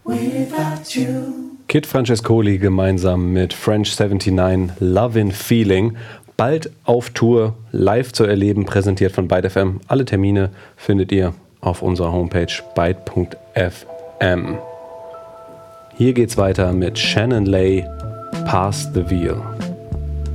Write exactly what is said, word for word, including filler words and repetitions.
without you. Kid Francescoli gemeinsam mit French neunundsiebzig, Lovin' Feeling. Bald auf Tour, live zu erleben, präsentiert von Byte Punkt F M. Alle Termine findet ihr auf unserer Homepage byte Punkt f m. Hier geht's weiter mit Shannon Lay, Pass the Wheel.